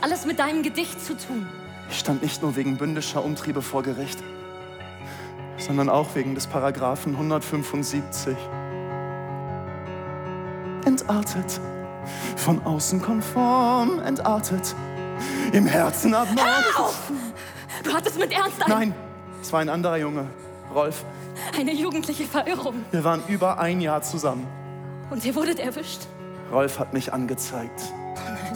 alles mit deinem Gedicht zu tun? Ich stand nicht nur wegen bündischer Umtriebe vor Gericht, sondern auch wegen des Paragraphen 175. Entartet, von außen konform, entartet, im Herzen abnorm. Hör auf! Du hattest mit Ernst Nein, es war ein anderer Junge, Rolf. eine jugendliche Verirrung. Wir waren über ein Jahr zusammen. Und ihr wurdet erwischt? Rolf hat mich angezeigt. Oh nein.